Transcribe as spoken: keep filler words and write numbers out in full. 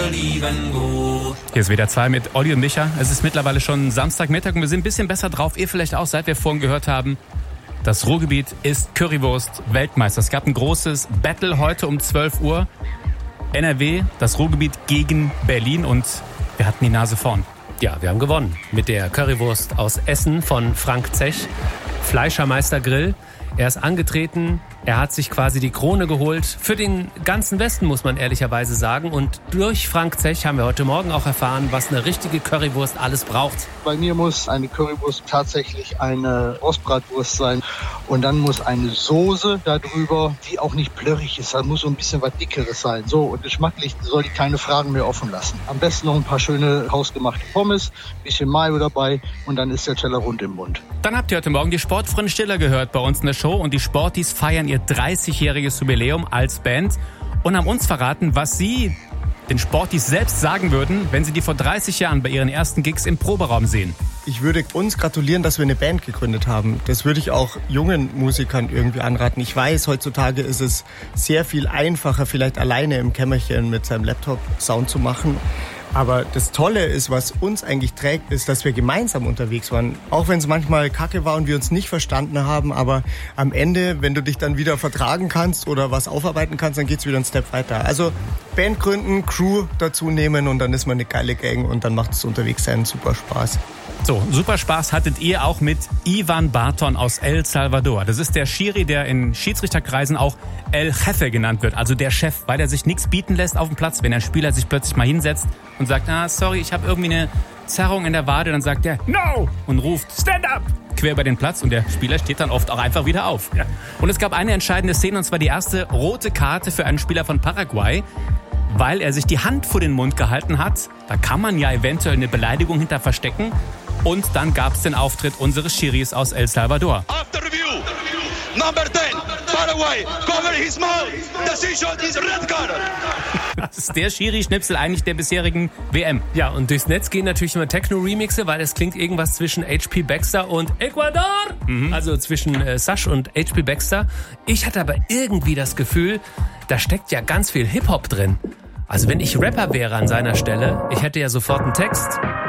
lieben gut. Hier ist W D R zwei mit Olli und Micha. Es ist mittlerweile schon Samstagmittag und wir sind ein bisschen besser drauf. Ihr vielleicht auch, seit wir vorhin gehört haben, das Ruhrgebiet ist Currywurst-Weltmeister. Es gab ein großes Battle heute um zwölf Uhr. N R W, das Ruhrgebiet gegen Berlin und wir hatten die Nase vorn. Ja, wir haben gewonnen mit der Currywurst aus Essen von Frank Zech, Fleischermeister Grill. Er ist angetreten, er hat sich quasi die Krone geholt für den ganzen Westen, muss man ehrlicherweise sagen. Und durch Frank Zech haben wir heute Morgen auch erfahren, was eine richtige Currywurst alles braucht. Bei mir muss eine Currywurst tatsächlich eine Rostbratwurst sein. Und dann muss eine Soße darüber, die auch nicht plörrig ist. Da muss so ein bisschen was Dickeres sein. So, und geschmacklich soll die keine Fragen mehr offen lassen. Am besten noch ein paar schöne hausgemachte Pommes, ein bisschen Mayo dabei und dann ist der Teller rund im Mund. Dann habt ihr heute Morgen die Sportfreunde Stiller gehört bei uns in der Show. Und die Sportis feiern ihr dreißigjähriges Jubiläum als Band und haben uns verraten, was sie den Sportis selbst sagen würden, wenn sie die vor dreißig Jahren bei ihren ersten Gigs im Proberaum sehen. Ich würde uns gratulieren, dass wir eine Band gegründet haben. Das würde ich auch jungen Musikern irgendwie anraten. Ich weiß, heutzutage ist es sehr viel einfacher, vielleicht alleine im Kämmerchen mit seinem Laptop Sound zu machen. Aber das Tolle ist, was uns eigentlich trägt, ist, dass wir gemeinsam unterwegs waren. Auch wenn es manchmal kacke war und wir uns nicht verstanden haben. Aber am Ende, wenn du dich dann wieder vertragen kannst oder was aufarbeiten kannst, dann geht's wieder einen Step weiter. Also Band gründen, Crew dazu nehmen und dann ist man eine geile Gang und dann macht es unterwegs sein super Spaß. So, super Spaß hattet ihr auch mit Ivan Barton aus El Salvador. Das ist der Schiri, der in Schiedsrichterkreisen auch El Jefe genannt wird, also der Chef, weil er sich nichts bieten lässt auf dem Platz. Wenn ein Spieler sich plötzlich mal hinsetzt und sagt, ah, sorry, ich habe irgendwie eine Zerrung in der Wade, dann sagt er, no! Und ruft, stand up! Quer über den Platz und der Spieler steht dann oft auch einfach wieder auf. Ja. Und es gab eine entscheidende Szene, und zwar die erste rote Karte für einen Spieler von Paraguay, weil er sich die Hand vor den Mund gehalten hat. Da kann man ja eventuell eine Beleidigung hinter verstecken. Und dann gab es den Auftritt unseres Schiris aus El Salvador. After review, number ten, Paraguay, cover his mouth. Decision is red card. Das ist der Schiri-Schnipsel eigentlich der bisherigen W M. Ja, und durchs Netz gehen natürlich immer Techno-Remixe, weil es klingt irgendwas zwischen H P Baxter und Ecuador. Mhm. Also zwischen äh, Sash und H P Baxter. Ich hatte aber irgendwie das Gefühl, da steckt ja ganz viel Hip-Hop drin. Also wenn ich Rapper wäre an seiner Stelle, ich hätte ja sofort einen Text.